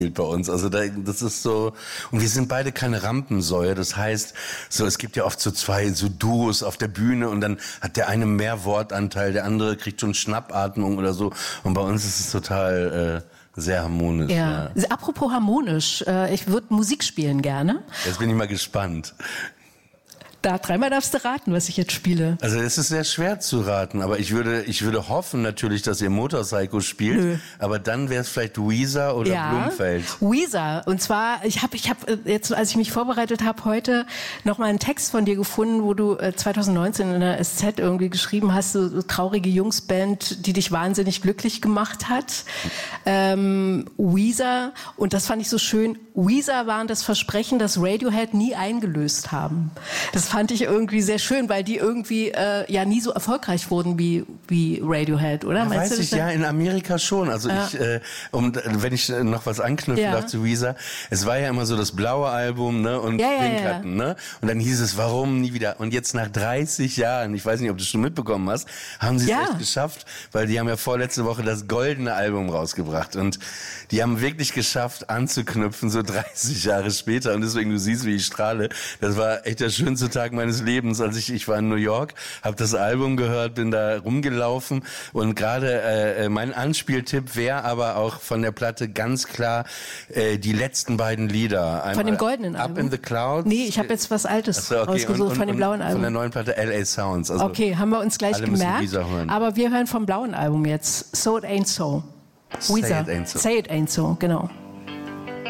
bei uns. Also das ist so, und wir sind beide keine Rampensäue. Das heißt, so es gibt ja oft so zwei so Duos auf der Bühne und dann hat der eine mehr Wortanteil, der andere kriegt schon Schnappatmung oder so. Und bei uns ist es total sehr harmonisch. Ja. Apropos harmonisch, ich würde Musik spielen gerne. Jetzt bin ich mal gespannt. Da dreimal darfst du raten, was ich jetzt spiele. Also es ist sehr schwer zu raten, aber ich würde hoffen natürlich, dass ihr Motorpsycho spielt. Nö. Aber dann wäre es vielleicht Weezer oder Blumfeld. Weezer. Und zwar, ich hab jetzt, als ich mich vorbereitet habe, heute nochmal einen Text von dir gefunden, wo du 2019 in der SZ irgendwie geschrieben hast, so traurige Jungsband, die dich wahnsinnig glücklich gemacht hat. Weezer. Und das fand ich so schön. Weezer waren das Versprechen, das Radiohead nie eingelöst haben. Das fand ich irgendwie sehr schön, weil die irgendwie ja nie so erfolgreich wurden wie Radiohead, oder? Ja, weiß ich, ja, in Amerika schon. Also wenn ich noch was anknüpfen darf zu Weezer, es war ja immer so das blaue Album, ne, und Pink hatten, ne? Und dann hieß es, warum nie wieder? Und jetzt nach 30 Jahren, ich weiß nicht, ob du es schon mitbekommen hast, haben sie es echt geschafft, weil die haben ja vorletzte Woche das goldene Album rausgebracht und die haben wirklich geschafft anzuknüpfen, so 30 Jahre später, und deswegen, du siehst, wie ich strahle. Das war echt der schönste Tag meines Lebens, als ich war in New York, habe das Album gehört, bin da rumgelaufen und gerade mein Anspieltipp wäre aber auch von der Platte ganz klar die letzten beiden Lieder. Einmal von dem goldenen Up Album? in the Clouds. Nee, ich habe jetzt was Altes ausgesucht von dem blauen Album. Von der neuen Platte LA Sounds. Also okay, haben wir uns gleich gemerkt, aber wir hören vom blauen Album jetzt So It Ain't So. Weezer. Say It Ain't So. Say It Ain't So, genau.